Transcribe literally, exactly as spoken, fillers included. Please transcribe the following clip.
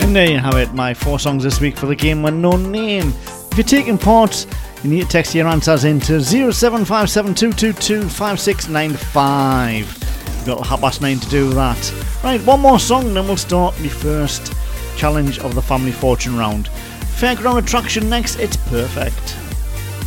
And there you have it, my four songs this week for the game Unknown Name. If you're taking part, you need to text your answers into zero seven five seven two two two five six nine five. You've got half past nine to do that. Right, one more song, then we'll start the first challenge of the Family Fortune round. Fairground Attraction next, it's Perfect.